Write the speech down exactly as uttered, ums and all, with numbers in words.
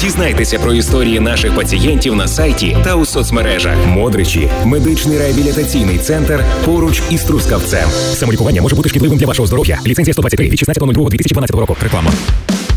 Дізнайтеся про історії наших пацієнтів на сайті та у соцмережах. Модричі – медичний реабілітаційний центр поруч із Трускавцем. Самолікування може бути шкідливим для вашого здоров'я. Ліцензія сто двадцять три від шістнадцятого лютого дві тисячі дванадцятого року. Реклама.